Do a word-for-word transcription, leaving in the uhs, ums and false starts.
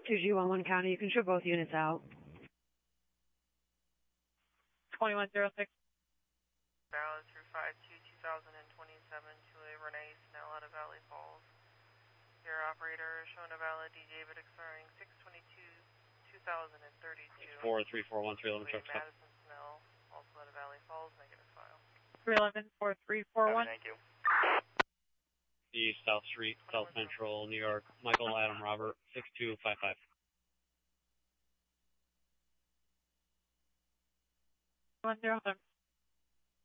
two G one one County, you can show both units out. twenty-one oh six. Dallas through five two two thousand twenty-seven to a Renee Snell out of Valley Falls. Your operator showing a valid D J but expiring six twenty-two two thousand thirty-two. four three four one three eleven truck stop. Madison Snell, also out of Valley Falls, negative file. three eleven four three four one. Thank you. East South Street, South Central, New York. Michael Adam Robert, six two five five. one zero seven.